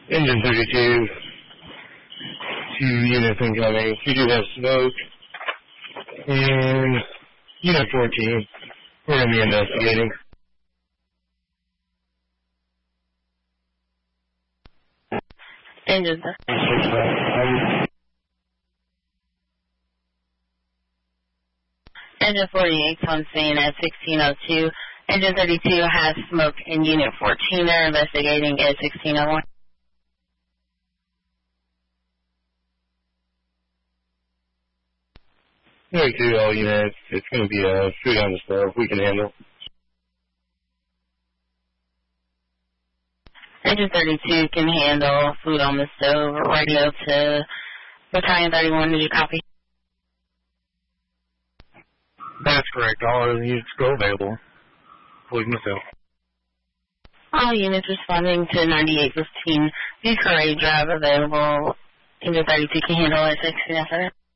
Engine 32, 2 units incoming. We do have smoke. And Unit 14, we're going to be investigating. Engine 48 on scene at 1602. Engine 32 has smoke in Unit 14. They're investigating at 1601. Unit 2, all units. It's going to be a food on the stove. We can handle. Engine 32 can handle food on the stove. Radio to Battalion 31. Did you copy? That's correct. All other units go available. Including myself. All units responding to 9815. The Courage drive available. Engine 32 can handle at 1607.